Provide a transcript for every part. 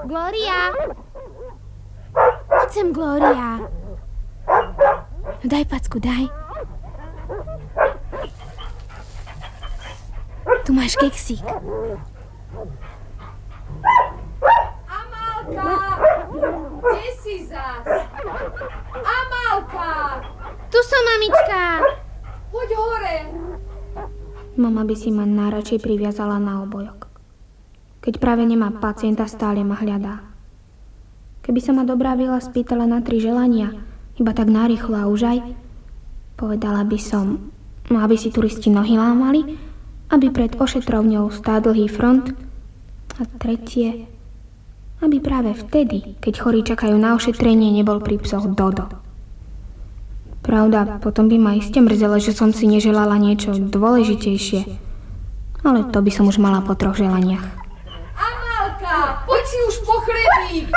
Glória! Poď sem, Glória. No daj packu, daj. Tu máš keksík. Amálka! Kde si zas? Amálka! Tu som, mamička. Poď hore. Mama by si ma najradšej priviazala na obojok. Keď práve nemá pacienta, stále ma hľadá. Keby sa ma dobrá vila spýtala na 3 želania, iba tak narýchlo a už aj, povedala by som, aby si turisti nohy lámali, aby pred ošetrovňou stál dlhý front a tretie, aby práve vtedy, keď chorí čakajú na ošetrenie, nebol pri psoch Dodo. Pravda, potom by ma iste mrzelo, že som si neželala niečo dôležitejšie, ale to by som už mala po 3 želaniach. Amálka, poď si už po chlebík.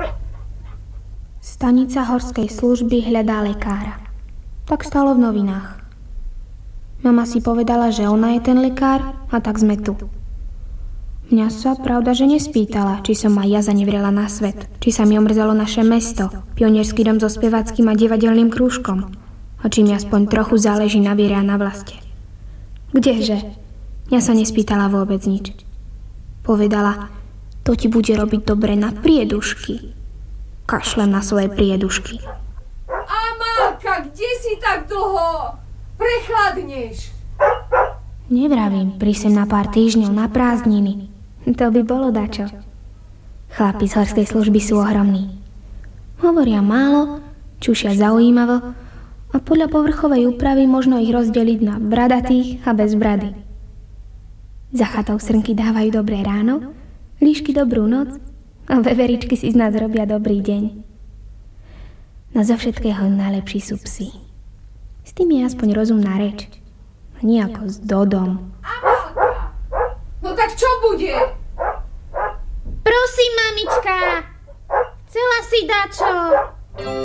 Stanica horskej služby hľadá lekára. Tak stalo v novinách. Mama si povedala, že ona je ten lekár a tak sme tu. Mňa sa pravda, že nespýtala, či som aj ja zanevrela na svet, či sa mi omrzelo naše mesto, pionierský dom so speváckým a divadelným krúžkom a či mi aspoň trochu záleží na viere a na vlaste. Kdeže? Mňa sa nespýtala vôbec nič. Povedala, to ti bude robiť dobre na priedušky. Kašlem na svoje priedušky. Amálka, kde si tak dlho? Prechladneš. Nevravím, prísem na pár týždňov na prázdniny. To by bolo dačo. Chlapi z horskej služby sú ohromní. Hovoria málo, čušia zaujímavo a podľa povrchovej úpravy možno ich rozdeliť na bradatých a bez brady. Za chatou srnky dávajú dobré ráno, líšky dobrú noc a veveričky si z nás robia dobrý deň. No zo všetkého najlepší sú psi. S tým je aspoň rozumná reč. Nie ako s Dodom. Amálka! No tak čo bude? Prosím, mamička! Chcela si dačo.